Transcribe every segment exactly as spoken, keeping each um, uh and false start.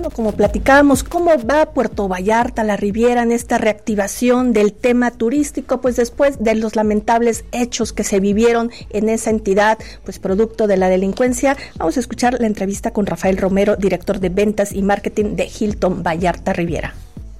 bueno, como platicábamos, ¿cómo va Puerto Vallarta, la Riviera, en esta reactivación del tema turístico? Pues después de los lamentables hechos que se vivieron en esa entidad, pues producto de la delincuencia. Vamos a escuchar la entrevista con Rafael Romero, director de ventas y marketing de Hilton Vallarta Riviera.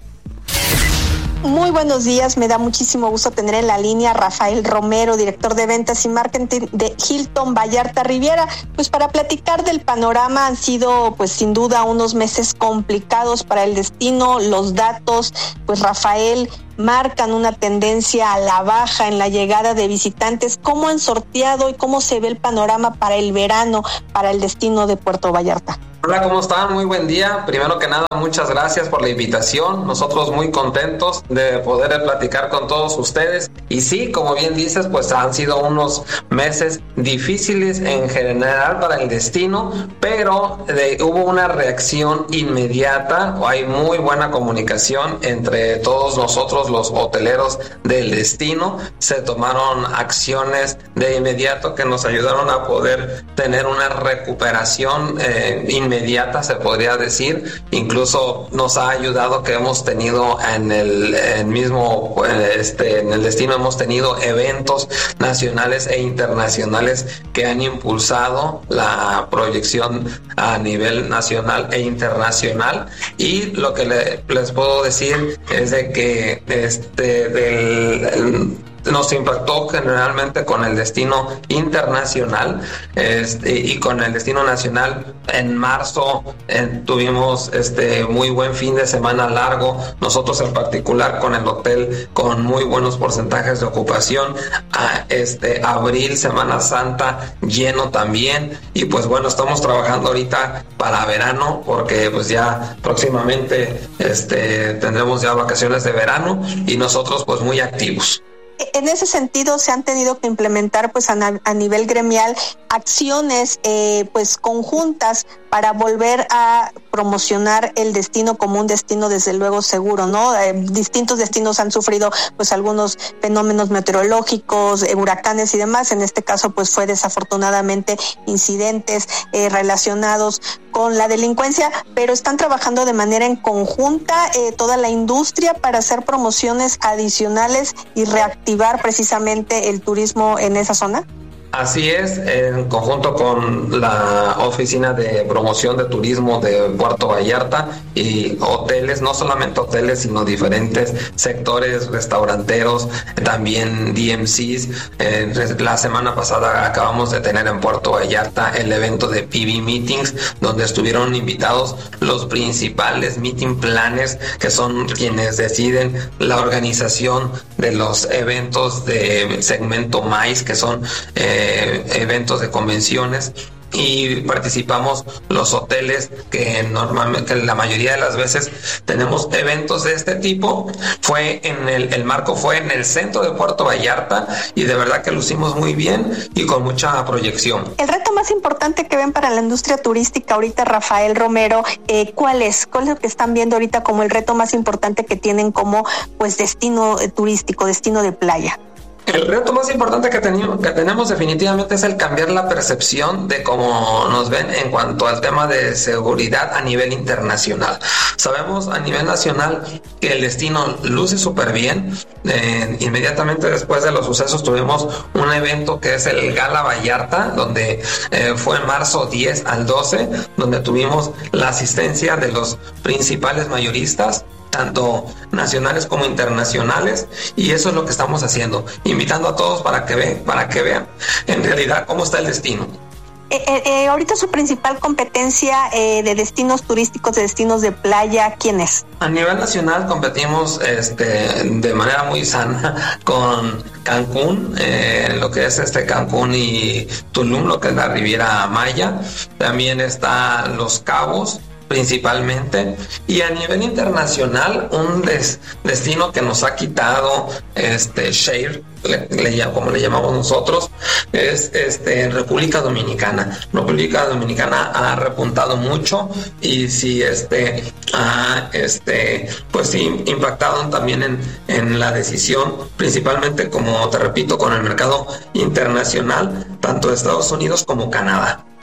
Muy buenos días, me da muchísimo gusto tener en la línea a Rafael Romero, director de ventas y marketing de Hilton Vallarta Riviera, pues para platicar del panorama. Han sido pues sin duda unos meses complicados para el destino. Los datos, pues Rafael, marcan una tendencia a la baja en la llegada de visitantes. ¿Cómo han sorteado y cómo se ve el panorama para el verano, para el destino de Puerto Vallarta? Hola, ¿cómo están? Muy buen día. Primero que nada, muchas gracias por la invitación. Nosotros muy contentos de poder platicar con todos ustedes. Y sí, como bien dices, pues han sido unos meses difíciles en general para el destino, pero de, hubo una reacción inmediata. Hay muy buena comunicación entre todos nosotros, los hoteleros del destino. Se tomaron acciones de inmediato que nos ayudaron a poder tener una recuperación eh, inmediata. inmediata, se podría decir. Incluso nos ha ayudado que hemos tenido en el, el mismo este en el destino hemos tenido eventos nacionales e internacionales que han impulsado la proyección a nivel nacional e internacional. Y lo que le, les puedo decir es de que este del el, nos impactó generalmente con el destino internacional este, y con el destino nacional. En marzo eh, tuvimos este muy buen fin de semana largo, nosotros en particular con el hotel con muy buenos porcentajes de ocupación. A, este abril, Semana Santa, lleno también. Y pues bueno, estamos trabajando ahorita para verano, porque pues ya próximamente este tendremos ya vacaciones de verano y nosotros pues muy activos. En ese sentido, se han tenido que implementar pues a, a nivel gremial acciones eh, pues conjuntas para volver a promocionar el destino como un destino desde luego seguro, ¿no? Eh, distintos destinos han sufrido pues algunos fenómenos meteorológicos, eh, huracanes y demás. En este caso pues fue desafortunadamente incidentes eh, relacionados con la delincuencia, pero están trabajando de manera en conjunta eh, toda la industria para hacer promociones adicionales y reactivar precisamente el turismo en esa zona. Así es, en conjunto con la Oficina de Promoción de Turismo de Puerto Vallarta y hoteles, no solamente hoteles, sino diferentes sectores restauranteros, también D M Cs. Eh, la semana pasada acabamos de tener en Puerto Vallarta el evento de P V Meetings, donde estuvieron invitados los principales meeting planners, que son quienes deciden la organización de los eventos de segmento MICE, que son eh, eventos de convenciones, y participamos los hoteles que normalmente, que la mayoría de las veces tenemos eventos de este tipo. Fue en el, el marco fue en el centro de Puerto Vallarta y de verdad que lo hicimos muy bien y con mucha proyección. El reto más importante que ven para la industria turística ahorita, Rafael Romero, eh, ¿cuál es? ¿Cuál es lo que están viendo ahorita como el reto más importante que tienen como pues destino eh, turístico, destino de playa? El reto más importante que, tenemos, que tenemos definitivamente es el cambiar la percepción de cómo nos ven en cuanto al tema de seguridad a nivel internacional. Sabemos a nivel nacional que el destino luce súper bien. Eh, inmediatamente después de los sucesos tuvimos un evento que es el Gala Vallarta, donde eh, fue en marzo diez al doce, donde tuvimos la asistencia de los principales mayoristas, tanto nacionales como internacionales, y eso es lo que estamos haciendo, invitando a todos para que vean, para que vean en realidad cómo está el destino. Eh, eh, eh, ahorita su principal competencia eh, de destinos turísticos, de destinos de playa, ¿quién es? A nivel nacional competimos este, de manera muy sana con Cancún, eh, lo que es este Cancún y Tulum, lo que es la Riviera Maya. También está Los Cabos, principalmente, y a nivel internacional un des, destino que nos ha quitado este share, le, le, como le llamamos nosotros, es este República Dominicana. República Dominicana ha repuntado mucho y sí este ha este pues sí impactado también en, en la decisión, principalmente, como te repito, con el mercado internacional, tanto de Estados Unidos como Canadá.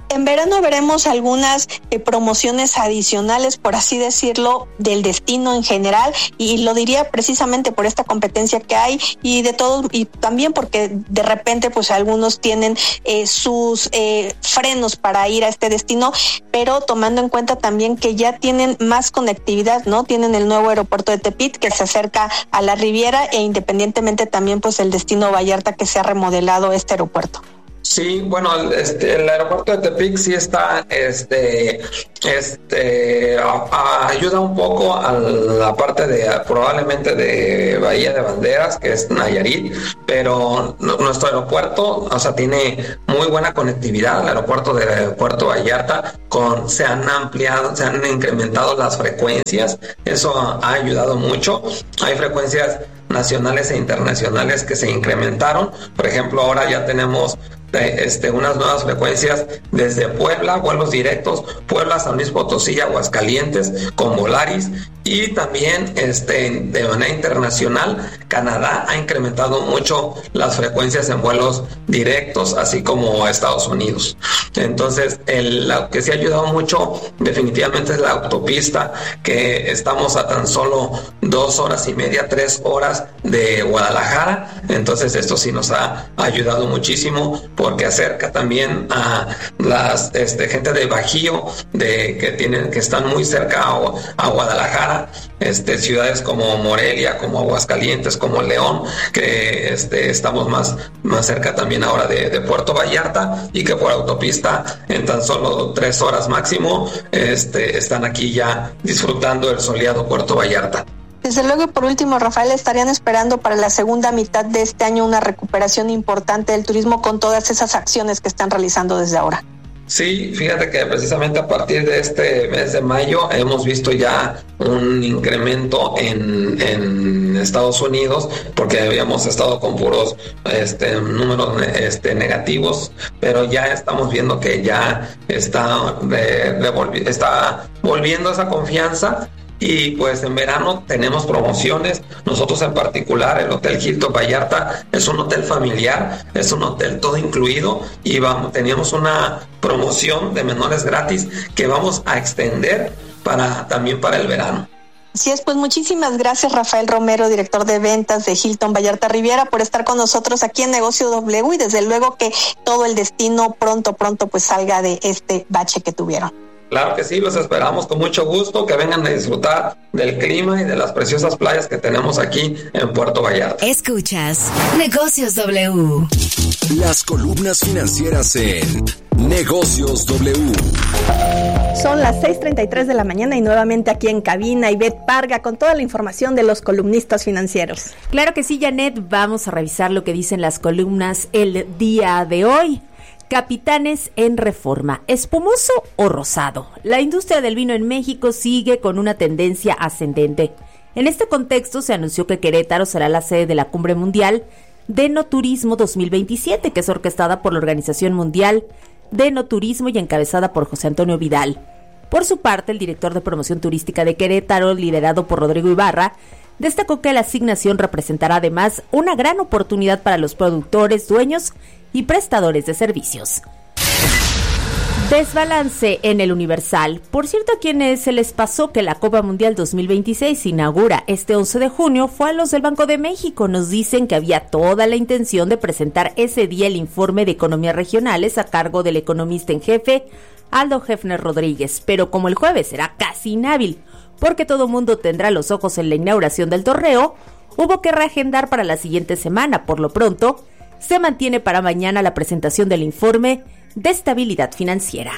En verano veremos algunas eh, promociones adicionales, por así decirlo, del destino en general, y lo diría precisamente por esta competencia que hay y de todo, y también porque de repente pues algunos tienen eh, sus eh, frenos para ir a este destino, pero tomando en cuenta también que ya tienen más conectividad, ¿no? Tienen el nuevo aeropuerto de Tepic que se acerca a la Riviera, e independientemente también pues el destino Vallarta, que se ha remodelado este aeropuerto. Sí, bueno, este, el aeropuerto de Tepic sí está, este, este, a, a, ayuda un poco a la parte de, probablemente de Bahía de Banderas, que es Nayarit, pero nuestro aeropuerto, o sea, tiene muy buena conectividad. El aeropuerto de Puerto Vallarta, con, se han ampliado, se han incrementado las frecuencias, eso ha ayudado mucho. Hay frecuencias nacionales e internacionales que se incrementaron. Por ejemplo, ahora ya tenemos Este, unas nuevas frecuencias desde Puebla, vuelos directos, Puebla, San Luis Potosí, Aguascalientes, con Volaris, y también este, de manera internacional, Canadá ha incrementado mucho las frecuencias en vuelos directos, así como a Estados Unidos. Entonces, el, lo que sí ha ayudado mucho definitivamente es la autopista, que estamos a tan solo dos horas y media, tres horas de Guadalajara. Entonces, esto sí nos ha ayudado muchísimo, porque acerca también a las este, gente de Bajío, de que tienen, que están muy cerca a, a Guadalajara, este, ciudades como Morelia, como Aguascalientes, como León, que este, estamos más, más cerca también ahora de, de Puerto Vallarta, y que por autopista en tan solo tres horas máximo este, están aquí ya disfrutando el soleado Puerto Vallarta. Desde luego, y por último, Rafael, estarían esperando para la segunda mitad de este año una recuperación importante del turismo con todas esas acciones que están realizando desde ahora. Sí, fíjate que precisamente a partir de este mes de mayo hemos visto ya un incremento en, en Estados Unidos, porque habíamos estado con puros este, números este, negativos, pero ya estamos viendo que ya está, de, de, está volviendo esa confianza. Y pues en verano tenemos promociones. Nosotros en particular, el Hotel Hilton Vallarta es un hotel familiar, es un hotel todo incluido, y vamos, teníamos una promoción de menores gratis que vamos a extender para también para el verano. Así es, pues muchísimas gracias, Rafael Romero, director de ventas de Hilton Vallarta Riviera, por estar con nosotros aquí en Negocio W, y desde luego que todo el destino pronto, pronto pues salga de este bache que tuvieron. Claro que sí, los esperamos con mucho gusto, que vengan a disfrutar del clima y de las preciosas playas que tenemos aquí en Puerto Vallarta. Escuchas Negocios W. Las columnas financieras en Negocios W. Son las seis treinta y tres de la mañana y nuevamente aquí en cabina Ivette Parga con toda la información de los columnistas financieros. Claro que sí, Janet, vamos a revisar lo que dicen las columnas el día de hoy. Capitanes en reforma, ¿espumoso o rosado? La industria del vino en México sigue con una tendencia ascendente. En este contexto se anunció que Querétaro será la sede de la Cumbre Mundial de Enoturismo dos mil veintisiete, que es orquestada por la Organización Mundial de Enoturismo y encabezada por José Antonio Vidal. Por su parte, el director de promoción turística de Querétaro, liderado por Rodrigo Ibarra, destacó que la asignación representará además una gran oportunidad para los productores, dueños y prestadores de servicios. Desbalance en el Universal. Por cierto, a quienes se les pasó que la Copa Mundial dos mil veintiséis se inaugura este once de junio fue a los del Banco de México. Nos dicen que había toda la intención de presentar ese día el informe de economías regionales a cargo del economista en jefe, Aldo Hefner Rodríguez, pero como el jueves será casi inhábil, porque todo mundo tendrá los ojos en la inauguración del torneo, hubo que reagendar para la siguiente semana. Por lo pronto, se mantiene para mañana la presentación del informe de estabilidad financiera.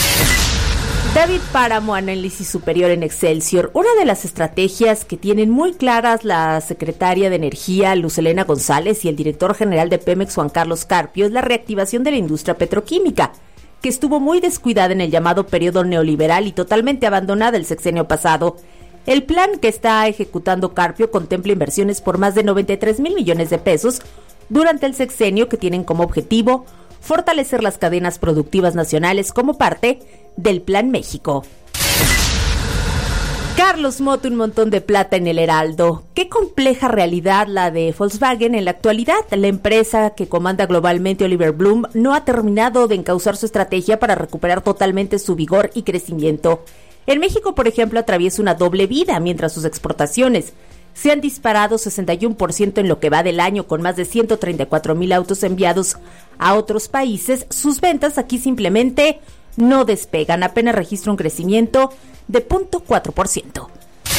David Páramo, análisis superior en Excelsior. Una de las estrategias que tienen muy claras la secretaria de Energía, Luz Helena González, y el director general de Pemex, Juan Carlos Carpio, es la reactivación de la industria petroquímica, que estuvo muy descuidada en el llamado periodo neoliberal y totalmente abandonada el sexenio pasado. El plan que está ejecutando Carpio contempla inversiones por más de noventa y tres mil millones de pesos durante el sexenio, que tienen como objetivo fortalecer las cadenas productivas nacionales como parte del Plan México. Carlos Moto, un montón de plata en el Heraldo. Qué compleja realidad la de Volkswagen en la actualidad. La empresa que comanda globalmente Oliver Bloom no ha terminado de encauzar su estrategia para recuperar totalmente su vigor y crecimiento. En México, por ejemplo, atraviesa una doble vida, mientras sus exportaciones se han disparado sesenta y uno por ciento en lo que va del año, con más de ciento treinta y cuatro mil autos enviados a otros países. Sus ventas aquí simplemente no despegan, apenas registra un crecimiento de cero punto cuatro por ciento.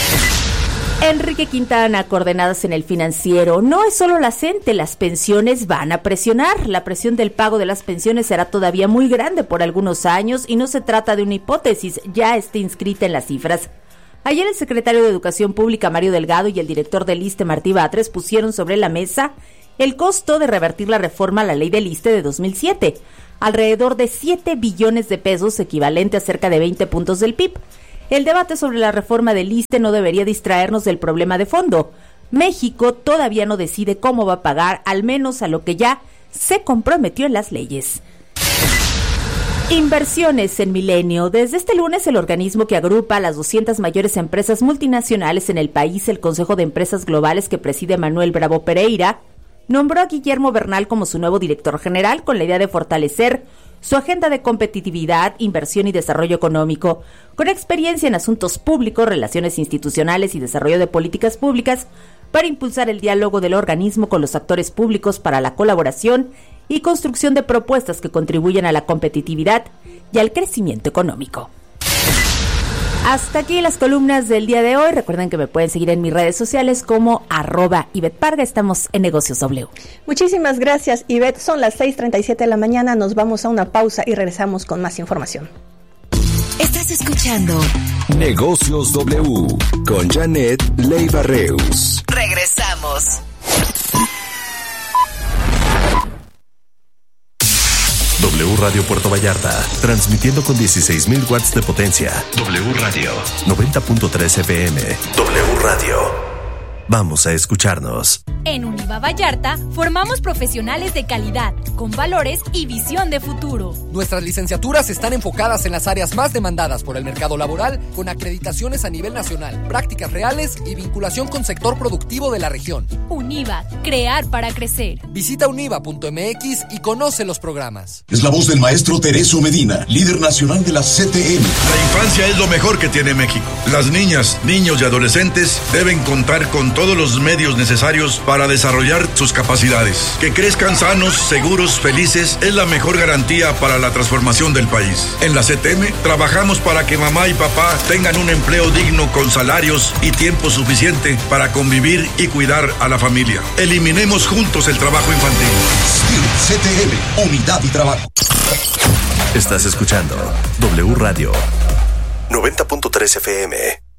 Enrique Quintana, coordenadas en el Financiero. No es solo la CENTE, las pensiones van a presionar. La presión del pago de las pensiones será todavía muy grande por algunos años y no se trata de una hipótesis, ya está inscrita en las cifras. Ayer el secretario de Educación Pública, Mario Delgado, y el director del ISSSTE, Martí Batres, pusieron sobre la mesa el costo de revertir la reforma a la ley del ISSSTE de dos mil siete, alrededor de siete billones de pesos, equivalente a cerca de veinte puntos del P I B. El debate sobre la reforma del ISSSTE no debería distraernos del problema de fondo. México todavía no decide cómo va a pagar, al menos a lo que ya se comprometió en las leyes. Inversiones en Milenio. Desde este lunes, el organismo que agrupa a las doscientas mayores empresas multinacionales en el país, el Consejo de Empresas Globales que preside Manuel Bravo Pereira, nombró a Guillermo Bernal como su nuevo director general con la idea de fortalecer su agenda de competitividad, inversión y desarrollo económico. Con experiencia en asuntos públicos, relaciones institucionales y desarrollo de políticas públicas, para impulsar el diálogo del organismo con los actores públicos para la colaboración y construcción de propuestas que contribuyan a la competitividad y al crecimiento económico. Hasta aquí las columnas del día de hoy. Recuerden que me pueden seguir en mis redes sociales como arroba Ivette Parga. Estamos en Negocios W. Muchísimas gracias, Ivette. Son las seis treinta y siete de la mañana. Nos vamos a una pausa y regresamos con más información. Estás escuchando Negocios W con Janet Leiva Reus. Regresamos. W Radio Puerto Vallarta, transmitiendo con dieciséis mil watts de potencia. W Radio, noventa punto tres F M. W Radio. Vamos a escucharnos. En Univa Vallarta formamos profesionales de calidad, con valores y visión de futuro. Nuestras licenciaturas están enfocadas en las áreas más demandadas por el mercado laboral, con acreditaciones a nivel nacional, prácticas reales y vinculación con sector productivo de la región. Univa, crear para crecer. Visita univa punto m x y conoce los programas. Es la voz del maestro Teresio Medina, líder nacional de la C T M. La infancia es lo mejor que tiene México. Las niñas, niños y adolescentes deben contar con todos los medios necesarios para desarrollar sus capacidades. Que crezcan sanos, seguros, felices es la mejor garantía para la transformación del país. En la C T M trabajamos para que mamá y papá tengan un empleo digno con salarios y tiempo suficiente para convivir y cuidar a la familia. Eliminemos juntos el trabajo infantil. C T M, unidad y trabajo. Estás escuchando W Radio noventa punto tres F M.